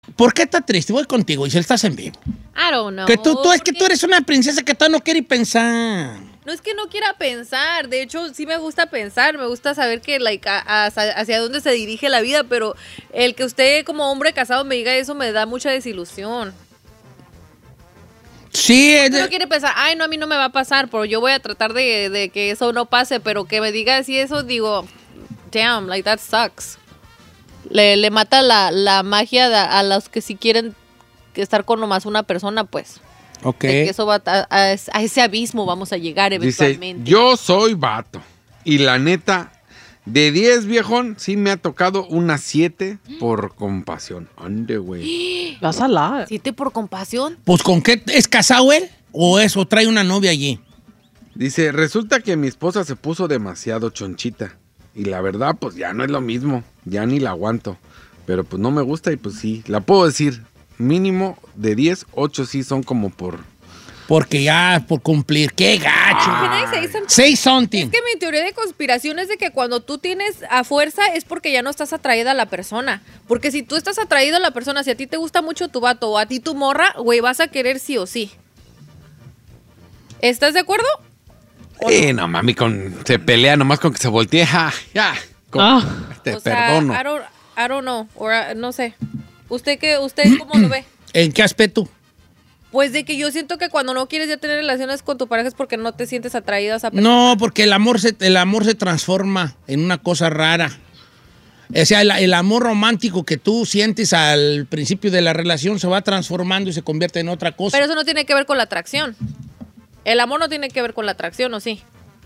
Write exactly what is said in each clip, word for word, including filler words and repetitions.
¿Por qué estás triste? Voy contigo, y si estás en vivo. I don't know. Que tú, tú es que porque... tú eres una princesa que todavía no quiere pensar. No es que no quiera pensar, de hecho sí me gusta pensar, me gusta saber que like, a, a, hacia dónde se dirige la vida, pero el que usted como hombre casado me diga eso me da mucha desilusión. Sí. Usted no quiere pensar, ay no, a mí no me va a pasar, pero yo voy a tratar de, de que eso no pase, pero que me diga así eso, digo, damn, like that sucks. Le, le mata la, la magia a, a los que sí quieren estar con nomás una persona, pues. Ok. De que eso va a, a, a ese abismo vamos a llegar eventualmente. Dice, yo soy vato. Y la neta, de diez, viejón, sí me ha tocado una siete por compasión. Ande, güey. Vas a la. ¿Siete por compasión? Pues, ¿con qué? ¿Es casado él? ¿O eso? ¿Trae una novia allí? Dice, resulta que mi esposa se puso demasiado chonchita. Y la verdad, pues ya no es lo mismo. Ya ni la aguanto. Pero pues no me gusta y pues sí. La puedo decir, mínimo de diez, ocho sí son como por... Porque ya, por cumplir. ¡Qué gacho! Can I say something? Say something. Es que mi teoría de conspiración es de que cuando tú tienes a fuerza es porque ya no estás atraída a la persona. Porque si tú estás atraído a la persona, si a ti te gusta mucho tu vato o a ti tu morra, güey, vas a querer sí o sí. ¿Estás de acuerdo? Eh, no, mami, con, se pelea nomás con que se voltee. Ja, ya, con, Ah. te O sea, perdono. I don't, I don't know, or, uh, no sé. ¿Usted qué, usted cómo lo ve? ¿En qué aspecto? Pues de que yo siento que cuando no quieres ya tener relaciones con tu pareja es porque no te sientes atraída a esa persona. No, porque el amor se, el amor se transforma en una cosa rara. O sea, el, el amor romántico que tú sientes al principio de la relación se va transformando y se convierte en otra cosa. Pero eso no tiene que ver con la atracción. El amor no tiene que ver con la atracción, ¿o sí?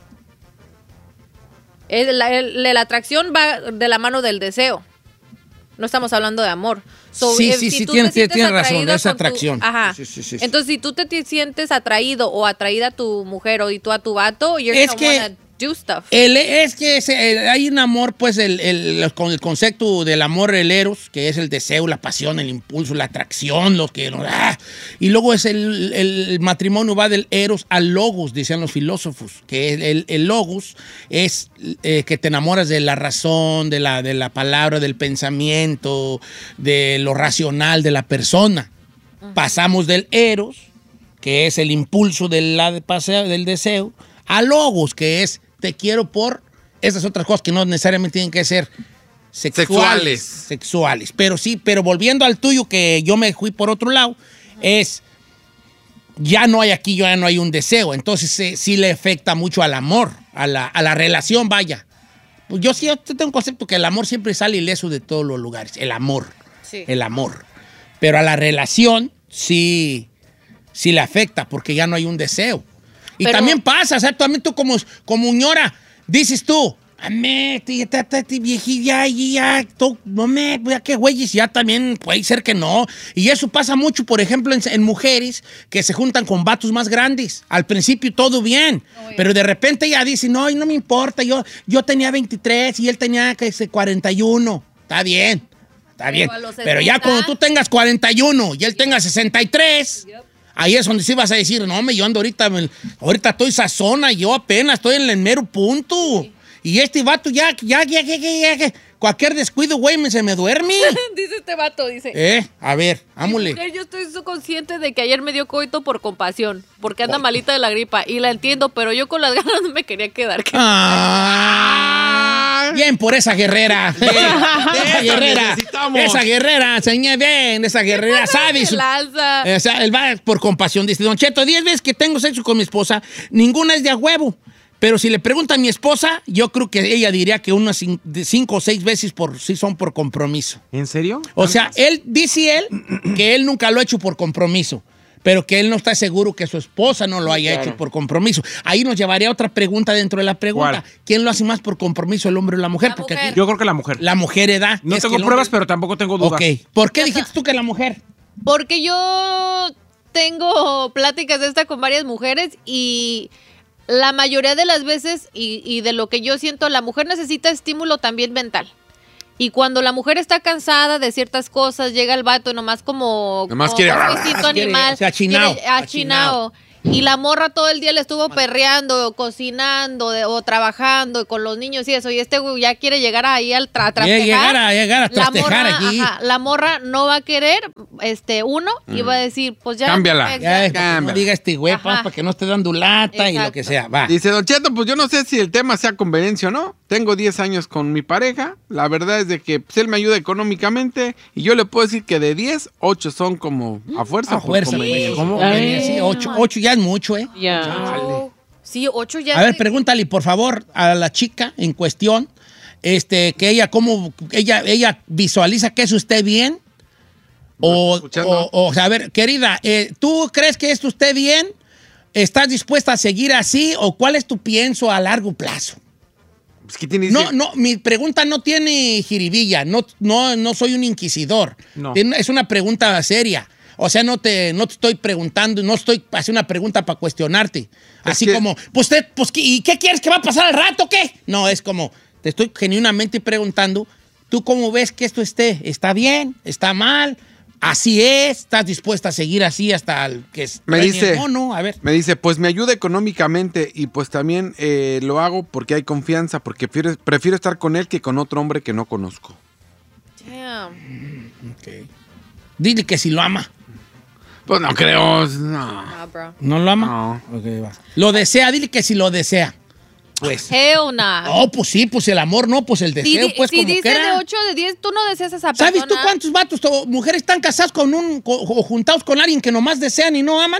El- la, el- la atracción va de la mano del deseo. No estamos hablando de amor. So, Sí, if- sí, si sí, tú tiene- te sientes tiene razón, atraído es con tu- atracción. Ajá. Sí, sí, sí, sí. Entonces, si tú te, te sientes atraído o atraída a tu mujer o y tú a tu vato, you're Es gonna que- wanna do stuff. El- es que ese- el- hay un amor, pues, el, el- con el concepto del amor, el eros, que es el deseo, la pasión, el impulso, la atracción, lo que... ah, y luego es el, el matrimonio va del eros al logos, decían los filósofos, que el, el- el logos es eh, que te enamoras de la razón, de la, de la palabra, del pensamiento, de lo racional de la persona. Pasamos del eros, que es el impulso del, la- del deseo, a logos, que es te quiero por esas otras cosas que no necesariamente tienen que ser sexuales. Sexuales. Sexuales. Pero sí, pero volviendo al tuyo, que yo me fui por otro lado, es ya no hay aquí, ya no hay un deseo. Entonces sí, sí le afecta mucho al amor, a la, a la relación, vaya. Pues yo sí yo tengo un concepto que el amor siempre sale ileso de todos los lugares. El amor. Sí. El amor. Pero a la relación sí, sí le afecta porque ya no hay un deseo. Y Pero- también pasa, o sea, también tú como, como ñora, dices tú, amé, viejilla, ya, tú, no me, ya que güeyes, ya también puede ser que no. Y eso pasa mucho, por ejemplo, en, en mujeres que se juntan con vatos más grandes. Al principio todo bien, pero de repente ya dicen, no, y no me importa, yo, yo tenía veintitrés y él tenía que ser cuarenta y uno. Está bien, está bien. a los Pero ya sesenta. cuando tú tengas cuarenta y uno y él tenga sesenta y tres... Ahí es donde sí vas a decir, no, me yo ando ahorita, me- ahorita estoy sazona, yo apenas estoy en el mero punto. Sí. Y este vato ya, ya, ya, ya, ya, ya, cualquier descuido, güey, me, se me duerme. Dice este vato, dice. Eh, a ver, ámule. Mujer, yo estoy so consciente de que ayer me dio coito por compasión, porque anda malita de la gripa, y la entiendo, pero yo con las ganas no me quería quedar. Ah, bien por esa guerrera. Bien, esa guerrera. necesitamos. Esa guerrera, señor, bien, esa guerrera, ¿sabes? Se lanza. O sea, él va por compasión. Dice, Don Cheto, diez veces que tengo sexo con mi esposa, ninguna es de a huevo. Pero si le pregunta a mi esposa, yo creo que ella diría que unas cin- de cinco o seis veces por, sí son por compromiso. ¿En serio? O sea, él dice él que él nunca lo ha hecho por compromiso, pero que él no está seguro que su esposa no lo haya claro. hecho por compromiso. Ahí nos llevaría a otra pregunta dentro de la pregunta. ¿Cuál? ¿Quién lo hace más por compromiso, el hombre o la mujer? La Porque mujer. aquí Yo creo que la mujer. la mujer da. No es tengo que el pruebas, hombre- pero tampoco tengo dudas. Ok. ¿Por qué dijiste tú que la mujer? Porque yo tengo pláticas de esta con varias mujeres y la mayoría de las veces, y, y de lo que yo siento, la mujer necesita estímulo también mental. Y cuando la mujer está cansada de ciertas cosas, llega el vato y nomás como... Nomás como quiere- un instinto quiere- animal. se achinao, quiere- achinao. y la morra todo el día le estuvo perreando, o cocinando de- o trabajando con los niños y eso, y este güey ya quiere llegar ahí al tra trastejar. Llegar a, llegar a la trastejar morra, aquí. ajá, la morra no va a querer, este, uno, y va a decir, pues ya. Cámbiala. Ya, es para que no Cámbiala. diga este güey, Ajá. pa, para que no esté dando lata y lo Exacto. que sea. Va. Dice Don Cheto, pues yo no sé si el tema sea conveniencia o no. Tengo diez años con mi pareja. La verdad es de que pues, él me ayuda económicamente y yo le puedo decir que de diez, ocho son como a fuerza. A por fuerza. conveniencia. ¿Cómo? Ay. Sí, ocho, ocho ya es mucho, ¿eh? Ya. No. Sí, ocho ya. A ver, se- pregúntale, por favor, a la chica en cuestión, este, que ella, cómo, ella, ella visualiza que eso esté bien. O, escuchando. o, o sea, a ver, querida, eh, ¿tú crees que esto esté bien? ¿Estás dispuesta a seguir así? ¿O cuál es tu pienso a largo plazo? Pues, ¿qué tiene? No, no, mi pregunta no tiene jiribilla, no, no, no soy un inquisidor. No. Tiene- Es una pregunta seria. O sea, no te, no te estoy preguntando, no estoy haciendo una pregunta para cuestionarte. Así que- como, pues, te, pues, ¿qué- ¿y qué quieres que va a pasar al rato? ¿Qué? No, es como, te estoy genuinamente preguntando, ¿tú cómo ves que esto esté? ¿Está bien? ¿Está mal? ¿Así es? ¿Estás dispuesta a seguir así hasta el que es Me dice, No, no, a ver. me dice, pues me ayuda económicamente y pues también eh, lo hago porque hay confianza, porque prefiero, prefiero estar con él que con otro hombre que no conozco. Damn. Ok. Dile que si lo ama. Pues no creo, no. Ah, bro. ¿No lo ama? No. Ok, va. Lo desea, dile que si lo desea. Pues. Hell nah. No, pues sí, pues el amor no, pues el Si, deseo, di- pues si como dice quiera. de ocho de diez, tú no deseas a esa persona. ¿Sabes tú cuántos vatos o mujeres están casadas con un co- o juntados con alguien que nomás desean y no aman?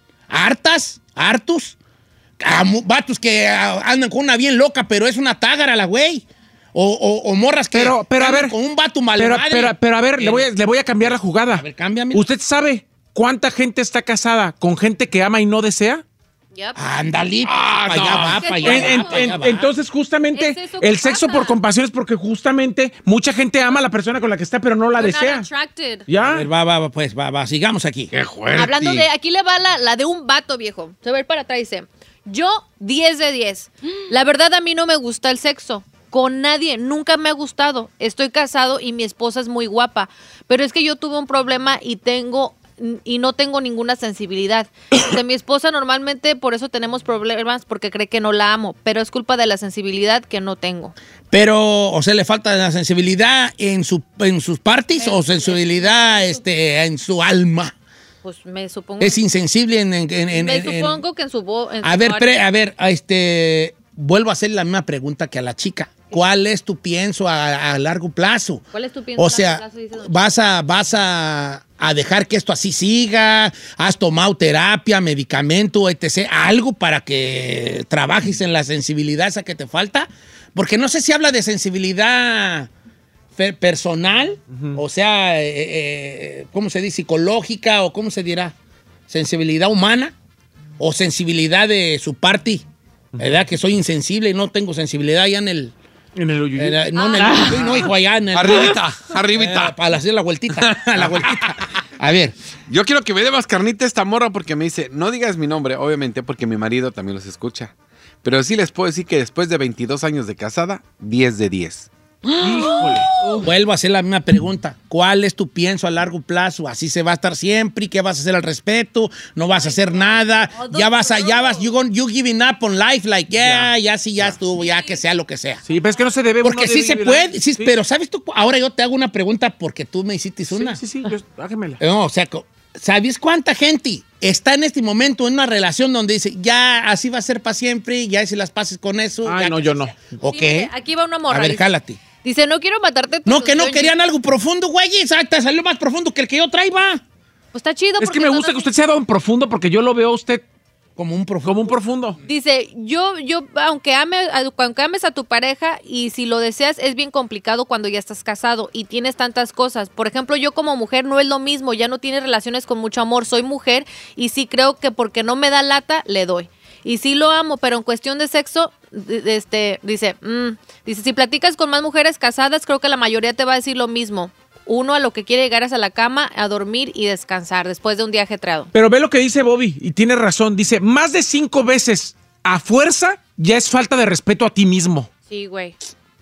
Hartas, hartos. Ah, mu- vatos que ah, andan con una bien loca, pero es una tágara la güey. O, o- o morras que Pero, pero a andan ver. con un vato mal Pero, pero, pero a ver, le voy a, le voy a cambiar la jugada. A ver, cámbiame. ¿Usted sabe cuánta gente está casada con gente que ama y no desea? Yep. Ándale, Ah, para allá no. va, Es para que allá En- va, en- pa' allá en- va. entonces, justamente, Es eso que el sexo pasa. por compasión es porque justamente mucha gente ama a la persona con la que está, pero no la You're not desea. attracted. A ¿Ya? ver, va, va, va, pues, va, va, sigamos aquí. Qué fuerte. Hablando de, aquí le va la, la de un vato, viejo. Se va a ir para atrás, dice, yo diez de diez. La verdad a mí no me gusta el sexo. Con nadie, nunca me ha gustado. Estoy casado y mi esposa es muy guapa. Pero es que yo tuve un problema y tengo y no tengo ninguna sensibilidad. De mi esposa normalmente por eso tenemos problemas porque cree que no la amo, pero es culpa de la sensibilidad que no tengo. Pero, o sea, le falta la sensibilidad en, su, en sus parties o sensibilidad este, en su alma. Pues me supongo. Es insensible en... en- en- en- me en- supongo que en su voz. A ver, pre- a ver, a este, vuelvo a hacer la misma pregunta que a la chica. ¿Cuál es tu pienso a, a largo plazo? ¿Cuál es tu pienso a O largo sea, plazo? Dice don vas a, vas a, a dejar que esto así siga, has tomado terapia, medicamento, etcétera, algo para que trabajes en la sensibilidad esa que te falta, porque no sé si habla de sensibilidad fe- personal, o sea, eh, eh, ¿cómo se dice? Psicológica o cómo se dirá, sensibilidad humana o sensibilidad de su parte, ¿verdad? Que soy insensible y no tengo sensibilidad ya en el... En el uyuyuy. Era- no, en el, no, hijo, allá en el... Arribita, arribita. Eh, para hacer la vueltita, la vueltita. A ver, Yo quiero que me dé más carnita esta morra porque me dice, no digas mi nombre, obviamente, porque mi marido también los escucha. Pero sí les puedo decir que después de veintidós años de casada, diez de diez. Híjole. vuelvo a hacer la misma pregunta. ¿Cuál es tu pienso a largo plazo? ¿Así se va a estar siempre? ¿Qué vas a hacer al respecto? ¿No vas a hacer nada? Ya vas a, ya vas, you, gon- you giving up on life, like, yeah, ya sí, ya estuvo, ya que sea lo que sea. Sí, pero es que no se debe. Porque uno sí debe se vivir- puede, sí, pero ¿sabes tú? Ahora yo te hago una pregunta porque tú me hiciste una. Sí, sí, sí, yo- hágamela. No, o sea, co- ¿sabes cuánta gente está en este momento en una relación donde dice, ya así va a ser para siempre, ya si las pases con eso? Ay, ya no, que yo se no. sea? ¿Ok? Sí, mire, aquí va una morra. A ver, dice- jálate. Dice, no quiero matarte. tu No, que no ilusión, querían algo profundo, güey. Te salió más profundo que el que yo traía. Pues está chido. Es porque que me no gusta nos- que usted sea don profundo porque yo lo veo a usted Como un profundo. como un profundo. Dice, yo, yo, aunque, ame, aunque ames a tu pareja y si lo deseas, es bien complicado cuando ya estás casado y tienes tantas cosas. Por ejemplo, yo como mujer no es lo mismo, ya no tiene relaciones con mucho amor. Soy mujer y sí creo que porque no me da lata, le doy. Y sí lo amo, pero en cuestión de sexo, de- este, dice, mm, dice, si platicas con más mujeres casadas, creo que la mayoría te va a decir lo mismo. Uno a lo que quiere llegar es a la cama, a dormir y descansar después de un día ajetreado. Pero ve lo que dice Bobby y tiene razón. Dice, más de cinco veces a fuerza ya es falta de respeto a ti mismo. Sí, güey.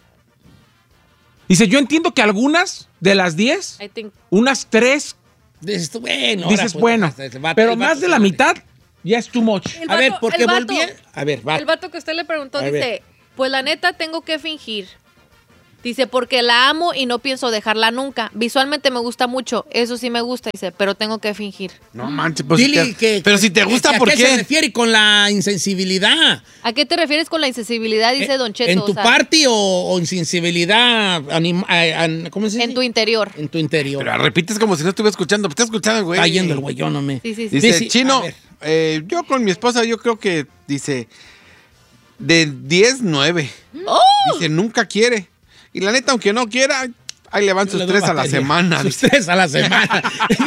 Dice, yo entiendo que algunas de las diez, I think unas tres, Dices tú, bueno. ahora, dices, pues, bueno, el vato- pero el vato más de la se vale. mitad Ya es too much. El A ver, vato- porque el vato- volví. A ver, va. El vato que usted le preguntó A dice, ver. pues la neta tengo que fingir. Dice, porque la amo y no pienso dejarla nunca. Visualmente me gusta mucho, eso sí me gusta, dice, pero tengo que fingir. No manches, pues. Dile si te- que- pero si te gusta, que- ¿a ¿por qué se qué? refiere con la insensibilidad? ¿A qué te refieres con la insensibilidad? Dice Eh, Don Cheto. ¿En o tu sea, party o, o insensibilidad anima- a- a- ¿cómo se dice? en tu interior. En tu interior. Pero repites como si no estuviera escuchando. Estás escuchando, güey. Está yendo el güey, yo no me... Sí, sí, sí. Dice, Dice, Chino, a ver. eh, yo con mi esposa, yo creo que, dice, de diez, nueve. ¡Oh! Dice, nunca quiere. Y la neta, aunque no quiera, ahí le van Le sus doy tres a la batería. semana. Sus tres a la semana.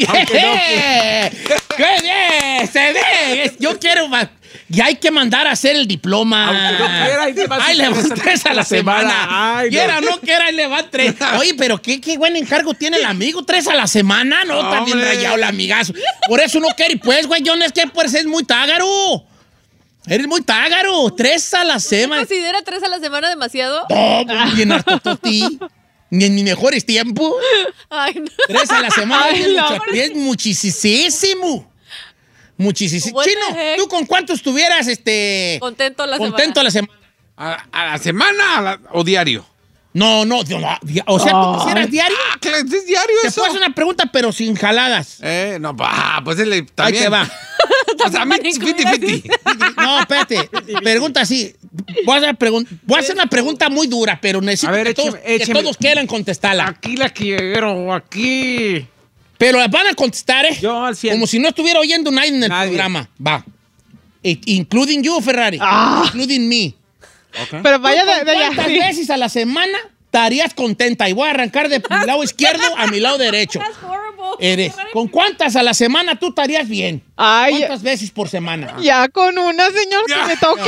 ¡Bien! ¡Qué bien! ¡Se ve! Es- Yo quiero... ma- Y hay que mandar a hacer el diploma. Aunque no quiera, ahí le van sus Ay, le van tres tres a la semana. Ay, no. Quiera o no quiera, ahí le van tres. Oye, pero qué, qué buen encargo tiene el amigo. ¿Tres a la semana? No, está bien Hombre. rayado el amigazo. Por eso no quiere. Pues, güey, yo no es que pues es muy tágaro. Eres muy tágaro. Tres a la semana. ¿Considera tres a la semana demasiado? No, pues, bien harto toti. Ni en mis mejores tiempos. Ay, no. Tres a la semana Ay, es, no, mucho- hombre. es muchísimo. Muchísimo. What the Chino, heck? ¿tú con cuánto estuvieras este, Contento la contento a semana. la semana? ¿A, a la semana a la- o diario? No, no, yo no, di- o sea, ¿tú quisieras diario? Ah, claro, es diario Te eso. puedo hacer una pregunta, pero sin jaladas. Eh, no, bah, pues él Ahí también. te va. O sea, a mí, fiti, fiti. No, espérate. Pregunta así. Voy a, hacer pregun- voy a hacer una pregunta muy dura, pero necesito A ver, que, todos, écheme, que écheme. todos quieran contestarla. Aquí la quiero, aquí. Pero las van a contestar, ¿eh? Yo al cien. Como si no estuviera oyendo nadie en el Nadie. programa. Va. I- including you, Ferrari. Ah. Including me. Pero vaya ¿Tú de, con de allá. ¿Cuántas sí. veces a la semana estarías contenta? Y voy a arrancar de mi lado izquierdo a mi lado derecho. That's horrible. Eres. ¿Con cuántas a la semana tú estarías bien? Ay, ¿Cuántas veces por semana? ya con una, señor, que me toque.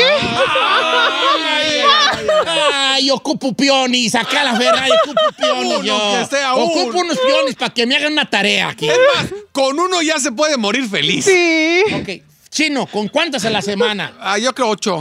Ay, ay, ay, ocupo pionis, acá la Ferrari, ocupo pionis. Uno yo. que sea ocupo uno. unos pionis para que me hagan una tarea aquí. Con uno ya se puede morir feliz. Sí. Ok. Chino, ¿con cuántas a la semana? Ah, yo creo ocho.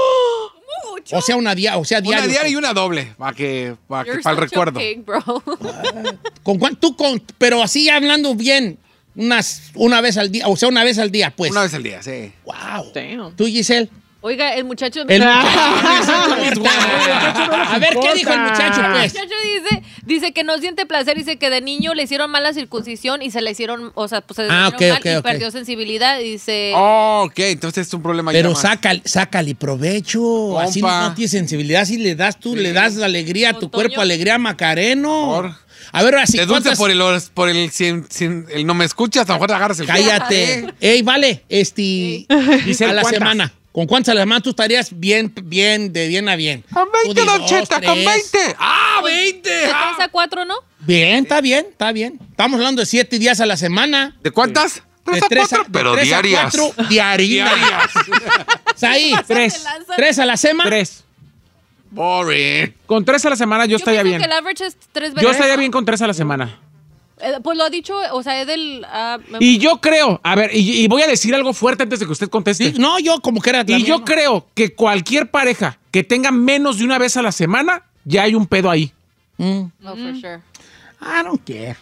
O sea, una día, o sea, diario. Una diaria y una doble. Para que, para que, You're para el such a recuerdo. pig, bro. ¿Con cuán- tú con, pero así hablando bien, unas, una vez al día, o sea, una vez al día, pues. Una vez al día, sí. Wow. Damn. ¿Tú, Giselle? Oiga, el muchacho... El Ah. muchacho. A ver, ¿qué dijo el muchacho, El pues? muchacho dice, dice que no siente placer, dice que de niño le hicieron mal la circuncisión y se le hicieron, o sea, pues se le Ah, hicieron ok, mal ok, y ok. perdió sensibilidad. Dice, Oh, ok, entonces es un problema ya Pero más. sácale, sácale provecho. Así no, Compa. no tienes sensibilidad. Si le das tú, le das la alegría a tu Otoño. cuerpo, alegría a Macareno. Por- A ver, así Te dulce ¿cuántas- por el, por el, si, si el no me escuchas, a lo mejor te agarras el Cállate. Ey, vale, este, Giselle, a la ¿cuántas? semana. ¿Con cuántas a la semana tú estarías bien, bien, de bien a bien? Con Tú veinte, di Don dos, Cheta, con tres. veinte. ¡Ah, de veinte! tres Ah. a cuatro, ¿no? Bien, está bien, está bien. Estamos hablando de siete días a la semana. ¿De cuántas? De Tres a tres cuatro, de pero tres a diarias. cuatro diarias. Diarias. Ahí, Tres. Se lanzan. tres a la semana. Tres. Boring. Con tres a la semana yo, Yo estaría pienso bien. que el average es tres veces. Yo estaría bien con tres a la semana. Eh, pues lo ha dicho, o sea, es del... ah, me- Y yo creo, a ver, y, y voy a decir algo fuerte antes de que usted conteste. Sí, no, yo como que era. la Y yo misma. creo que cualquier pareja que tenga menos de una vez a la semana, ya hay un pedo ahí. Mm, No, for sure. I don't care.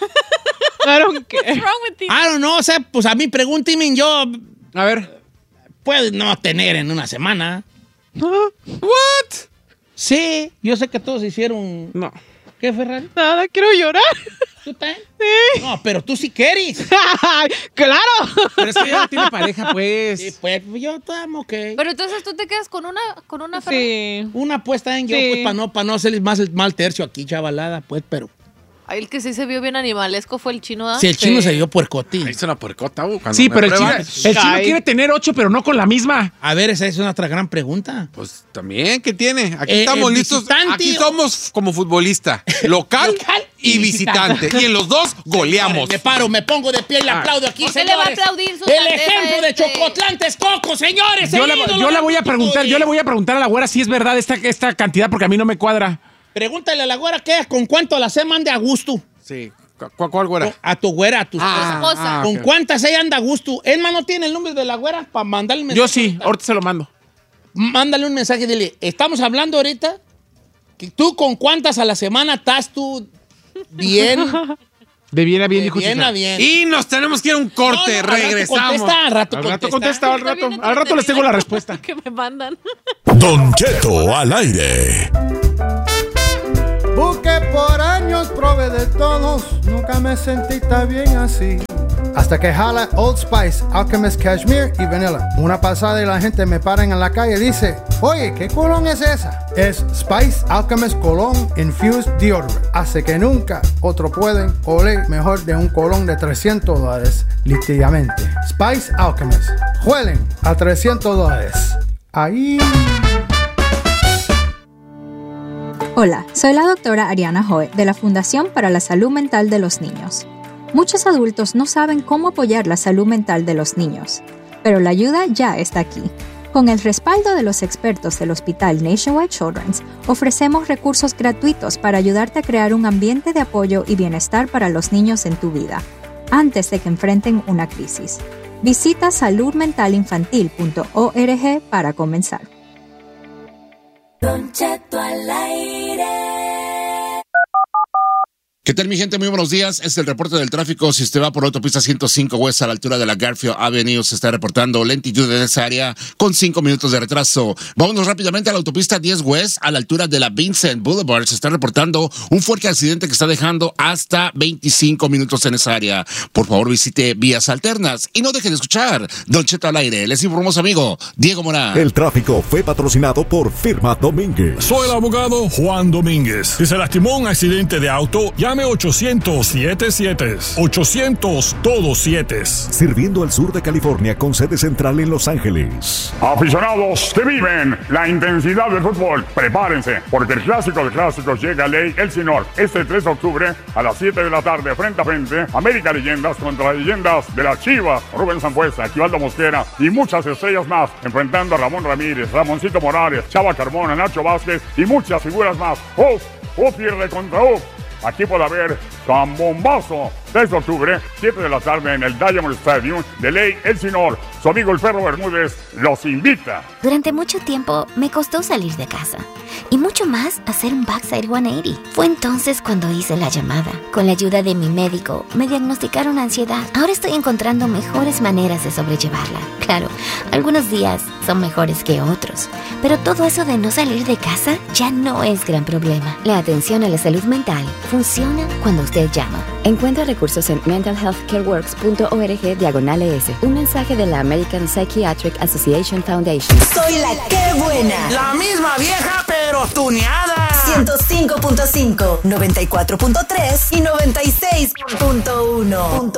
I don't care. What's wrong with you? I don't know, o sea, pues a mí pregúnteme, yo A ver. puedo no tener en una semana. What? Sí, yo sé que todos hicieron. No. ¿Qué, Ferrari? Nada, quiero llorar. ¿Tú también? Sí. No, pero tú sí quieres. ¡Claro! Pero es que ya no tiene pareja, pues. Sí, pues yo estamos ok. Pero entonces tú te quedas con una, con una Ferrari? Sí. Una apuesta en yo, Sí. pues para no, para no hacer más el mal tercio aquí, chavalada, pues, pero. Ay, el que sí se vio bien animalesco fue el chino, ¿ah? Si el chino Sí. se dio puercotín. Ahí es una puercota, uh, cuando Sí, me pero el chino, prueban, el chino Ay. quiere tener ocho, pero no con la misma. A ver, esa es una otra gran pregunta. Pues también, ¿qué tiene? Aquí Eh, estamos eh, listos. visitante Aquí o- somos como futbolista. Local, Local y y visitante. Y en los dos goleamos. Me paro, me pongo de pie y le aplaudo aquí, ¿Por qué le va a señores. aplaudir su El grandeza ejemplo de este? Chocotlán, Texcoco, señores. Yo el le, ídolo yo le del voy a preguntar, yo le voy a preguntar a la güera si es verdad esta, esta cantidad, porque a mí no me cuadra. Pregúntale a la güera que con cuánto la semana anda a gusto. Sí. ¿Cuál, cuál güera? A tu güera, a tu Ah, esposa. ah, ¿Con ok. cuántas ella anda a gusto? ¿El no tiene el número de la güera para mandarle un mensaje? Yo sí, ahorita se lo mando. Mándale un mensaje, dile, estamos hablando ahorita que tú con cuántas a la semana estás tú bien De bien a bien, De dijo bien César. a bien. Y nos tenemos que ir a un corte. No, no, al rato Regresamos. contesta, al rato Al rato contesta. contesta, al rato. Al rato les tengo la respuesta. Que me mandan. Don Cheto al aire. Busqué por años, probé de todos, nunca me sentí tan bien así. Hasta que jala Old Spice, Alchemist Cashmere y Vanilla. Una pasada y la gente me para en la calle y dice, oye, ¿qué colón es esa? Es Spice Alchemist Cologne Infused Deodorant. Hace que nunca otro pueden oler mejor de un colón de trescientos dólares, literalmente. Spice Alchemist. Huelen a trescientos dólares. Ahí... Hola, soy la doctora Ariana Hoe de la Fundación para la Salud Mental de los Niños. Muchos adultos no saben cómo apoyar la salud mental de los niños, pero la ayuda ya está aquí. Con el respaldo de los expertos del Hospital Nationwide Children's, ofrecemos recursos gratuitos para ayudarte a crear un ambiente de apoyo y bienestar para los niños en tu vida, antes de que enfrenten una crisis. Visita salud mental infantil punto org para comenzar. Don Cheto al aire. ¿Qué tal, mi gente? Muy buenos días. Es el reporte del tráfico. Si usted va por la autopista ciento cinco West a la altura de la Garfield Avenue, se está reportando lentitud en esa área con cinco minutos de retraso. Vámonos rápidamente a la autopista diez West a la altura de la Vincent Boulevard. Se está reportando un fuerte accidente que está dejando hasta veinticinco minutos en esa área. Por favor, visite vías alternas y no deje de escuchar Don Cheto al aire. Les informó su amigo Diego Morán. El tráfico fue patrocinado por Firma Domínguez. Soy el abogado Juan Domínguez. Si se lastimó un accidente de auto, llame ochocientos siete siete. ochocientos todos siete. Sirviendo al sur de California con sede central en Los Ángeles. Aficionados que viven la intensidad del fútbol, prepárense, porque el clásico de clásicos llega a Ley Elsinore este tres de octubre a las siete de la tarde, frente a frente, América Leyendas contra leyendas de las Chivas, Rubén Sambuesa, Aquivaldo Mosquera y muchas estrellas más, enfrentando a Ramón Ramírez, Ramoncito Morales, Chava Carmona, Nacho Vázquez y muchas figuras más. ¡Uf! ¡Uf pierde contra Uf! Aquí puede haber San Bombazo, tres de octubre, siete de la tarde en el Diamond Stadium de Ley Elsinore. Su amigo el Perro Bermúdez los invita. Durante mucho tiempo me costó salir de casa y mucho más hacer un backside ciento ochenta. Fue entonces cuando hice la llamada. Con la ayuda de mi médico me diagnosticaron ansiedad. Ahora estoy encontrando mejores maneras de sobrellevarla. Claro, algunos días son mejores que otros, pero todo eso de no salir de casa ya no es gran problema. La atención a la salud mental funciona cuando usted llama. Encuentra recursos en mental health care works punto org diagonal es. Un mensaje de la American Psychiatric Association Foundation. Soy la que buena. La misma vieja pero tuneada. ciento cinco punto cinco, noventa y cuatro punto tres y noventa y seis punto uno.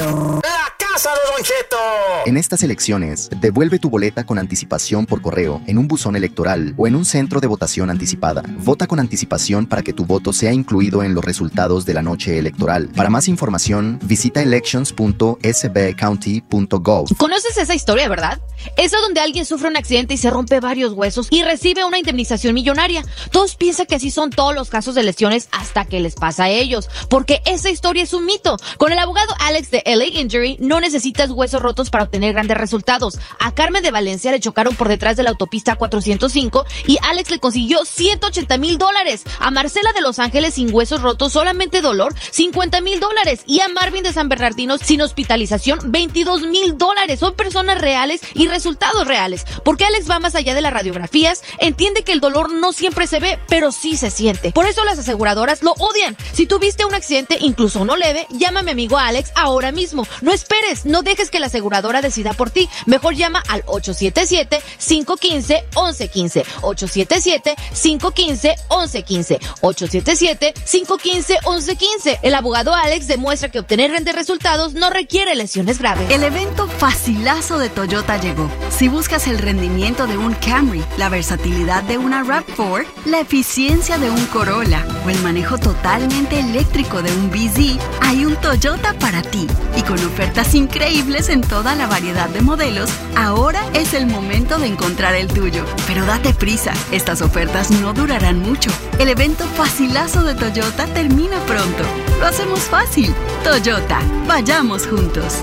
La casa de Don Cheto. En estas elecciones, devuelve tu boleta con anticipación por correo, en un buzón electoral o en un centro de votación anticipada. Vota con anticipación para que tu voto sea incluido en los resultados de la noche electoral. Para más información, visita elections punto s b county punto gov. ¿Conoces esa historia, verdad? Esa donde alguien sufre un accidente y se rompe varios huesos y recibe una indemnización millonaria. Todos piensan que así son todos los casos de lesiones hasta que les pasa a ellos, porque esa historia es un mito. Con el abogado Alex de L A Injury no necesitas huesos rotos para obtener grandes resultados. A Carmen de Valencia le chocaron por detrás de la autopista cuatrocientos cinco y Alex le consiguió ciento ochenta mil dólares. A Marcela de Los Ángeles sin huesos rotos, solamente dolor, cincuenta mil dólares. Y a Marvin de San Bernardino sin hospitalización, veintidós mil dólares. Son personas reales y resultados reales. Porque Alex va más allá de las radiografías, entiende que el dolor no siempre se ve, pero sí se siente. Por eso las aseguradoras lo odian. Si tuviste un accidente, incluso uno leve, llama a mi amigo Alex ahora mismo. No esperes, no dejes que la aseguradora decida por ti. Mejor llama al ocho siete siete, cinco uno cinco, once quince. ocho siete siete, cinco uno cinco, once quince. ocho siete siete, cinco uno cinco, once quince. El abogado Alex demuestra que obtener grandes resultados no requiere lesiones graves. El evento facilazo de Toyota llegó. Si buscas el rendimiento de un Camry, la versatilidad de una RAV cuatro, la eficiencia de un Corolla o el manejo totalmente eléctrico de un B Z, hay un Toyota para ti. Y con ofertas increíbles en toda la variedad de modelos, ahora es el momento de encontrar el tuyo. Pero date prisa, estas ofertas no durarán mucho. El evento facilazo de Toyota termina pronto. Lo hacemos fácil. Toyota, vayamos juntos.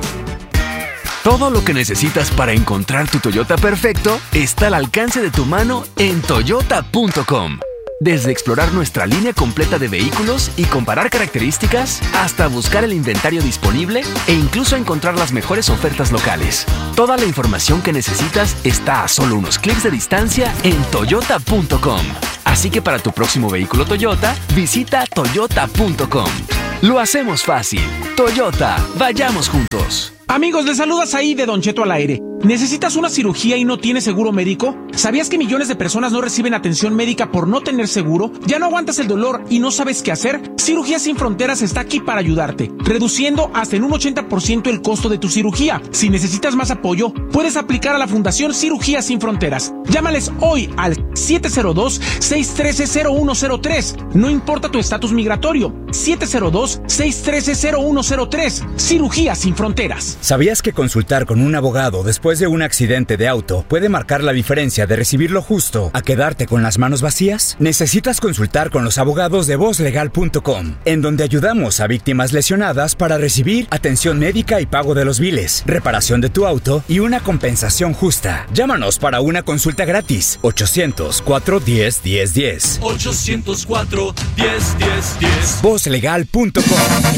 Todo lo que necesitas para encontrar tu Toyota perfecto está al alcance de tu mano en toyota punto com. Desde explorar nuestra línea completa de vehículos y comparar características, hasta buscar el inventario disponible e incluso encontrar las mejores ofertas locales. Toda la información que necesitas está a solo unos clics de distancia en toyota punto com. Así que para tu próximo vehículo Toyota, visita toyota punto com. Lo hacemos fácil. Toyota, vayamos juntos. Amigos, les saludas ahí de Don Cheto al aire. ¿Necesitas una cirugía y no tienes seguro médico? ¿Sabías que millones de personas no reciben atención médica por no tener seguro? ¿Ya no aguantas el dolor y no sabes qué hacer? Cirugías Sin Fronteras está aquí para ayudarte, reduciendo hasta en un ochenta por ciento el costo de tu cirugía. Si necesitas más apoyo, puedes aplicar a la Fundación Cirugías Sin Fronteras. Llámales hoy al siete cero dos, seis uno tres, cero uno cero tres. No importa tu estatus migratorio. siete cero dos, seis uno tres, cero uno cero tres. Cirugías Sin Fronteras. ¿Sabías que consultar con un abogado después de un accidente de auto puede marcar la diferencia de recibir lo justo a quedarte con las manos vacías? Necesitas consultar con los abogados de voz legal punto com, en donde ayudamos a víctimas lesionadas para recibir atención médica y pago de los biles, reparación de tu auto y una compensación justa. Llámanos para una consulta gratis. ochocientos, cuatro diez, diez diez. ochocientos cuatro, diez, diez, diez. voz legal punto com.